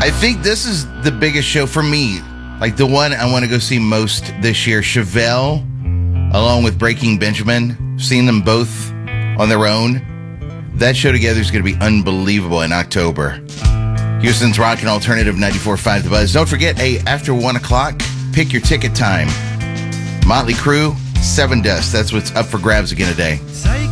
I think this is the biggest show for me. Like the one I want to go see most this year. Chevelle, along with Breaking Benjamin. Seeing them both on their own. That show together is going to be unbelievable in October. Houston's Rock and Alternative 94.5 The Buzz. Don't forget, after 1 o'clock, pick your ticket time. Motley Crue, Seven Dust. That's what's up for grabs again today.